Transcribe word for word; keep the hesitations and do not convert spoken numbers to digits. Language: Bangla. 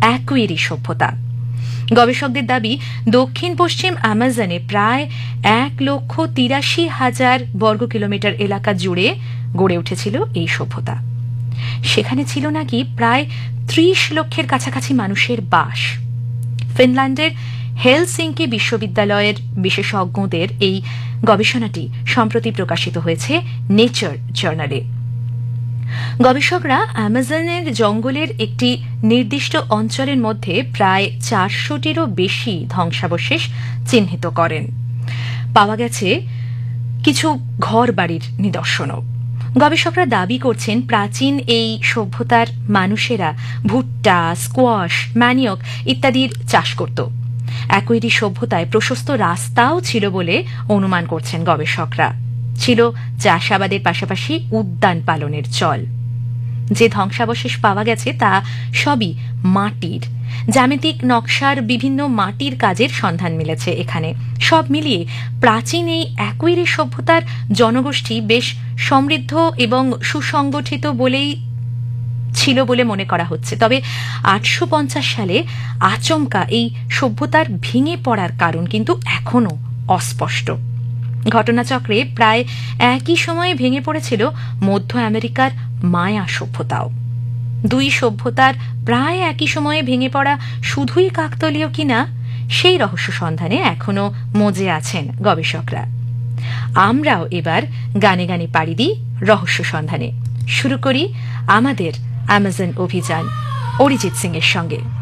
অ্যাকুয়েরি সভ্যতা। গবেষকদের দাবি, দক্ষিণ পশ্চিম অ্যামাজনে প্রায় এক লক্ষ তিরাশি হাজার বর্গ কিলোমিটার এলাকা জুড়ে গড়ে উঠেছিল এই সভ্যতা। সেখানে ছিল নাকি প্রায় ত্রিশ লক্ষের কাছাকাছি মানুষের বাস। ফিনল্যান্ডের হেলসিঙ্কি বিশ্ববিদ্যালয়ের বিশেষজ্ঞদের এই গবেষণাটি সম্প্রতি প্রকাশিত হয়েছে নেচার জার্নালে। গবেষকরা অ্যামাজনের জঙ্গলের একটি নির্দিষ্ট অঞ্চলের মধ্যে প্রায় চারশোটিরও বেশি ধ্বংসাবশেষ চিহ্নিত করেন। পাওয়া গেছে কিছু ঘর বাড়ির নিদর্শনও। গবেষকরা দাবি করছেন, প্রাচীন এই সভ্যতার মানুষেরা ভুট্টা, স্কোয়াশ, ম্যানিয়ক ইত্যাদির চাষ করত। অ্যাকুয়েরি সভ্যতায় প্রশস্ত রাস্তাও ছিল বলে অনুমান করছেন গবেষকরা। ছিল চাষাবাদের পাশাপাশি উদ্যান পালনের চল। যে ধ্বংসাবশেষ পাওয়া গেছে তা সবই মাটির। জ্যামিতিক নকশার বিভিন্ন মাটির কাজের সন্ধান মিলেছে এখানে। সব মিলিয়ে প্রাচীন এই অ্যাকুয়েরি সভ্যতার জনগোষ্ঠী বেশ সমৃদ্ধ এবং সুসংগঠিত বলেই ছিল বলে মনে করা হচ্ছে। তবে আটশো পঞ্চাশ সালে আচমকা এই সভ্যতার ভেঙে পড়ার কারণ কিন্তু এখনও অস্পষ্ট। ঘটনাচক্রে প্রায় একই সময়ে ভেঙে পড়েছিল মধ্য আমেরিকার মায়া সভ্যতাও। দুই সভ্যতার প্রায় একই সময়ে ভেঙে পড়া শুধুই কাকতালীয় কিনা সেই রহস্য সন্ধানে এখনো মজে আছেন গবেষকরা। আমরাও এবার গানে গানে পাড়ি দিই রহস্য সন্ধানে। শুরু করি আমাদের অ্যামাজন অভিযান অরিজিৎ সিং এর সঙ্গে।